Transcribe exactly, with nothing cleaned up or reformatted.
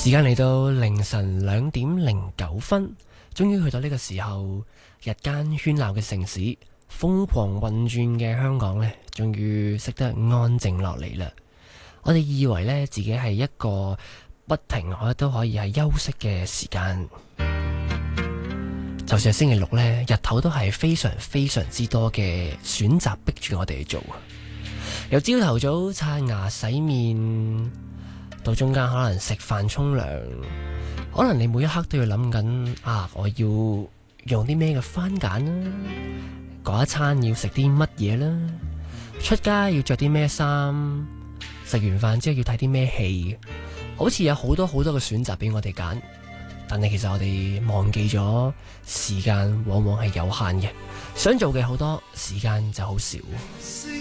時間嚟到凌晨兩點零九分，終於去到呢個時候，日間喧鬧嘅城市，瘋狂運轉嘅香港呢，終於識得安靜落嚟啦。我哋以為呢，自己係一個不停可都可以係休息嘅時間，就算係星期六呢，日頭都係非常非常之多嘅選擇逼住我哋去做。由朝頭早刷牙洗面，到中間可能食飯沖涼，可能你每一刻都要諗緊啊，我要用啲咩嘅番梘啦，嗰一餐要食啲乜嘢啦，出街要着啲咩衫，食完飯之後要睇啲咩戲，好似有好多好多嘅選擇俾我哋揀，但係其實我哋忘記咗時間往往係有限嘅，想做嘅好多，時間就好少。